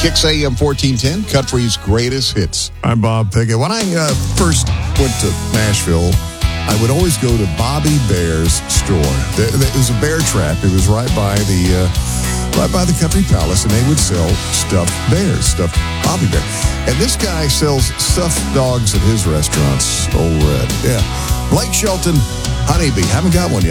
Kicks AM 1410, Country's Greatest Hits. I'm Bob Pickett. When I first went to Nashville, I would always go to Bobby Bear's store. It was a bear trap. It was right by the Country Palace, and they would sell stuffed bears, stuffed Bobby Bear. And this guy sells stuffed dogs at his restaurants. Old Red. Yeah. Blake Shelton, Honeybee. Haven't got one yet.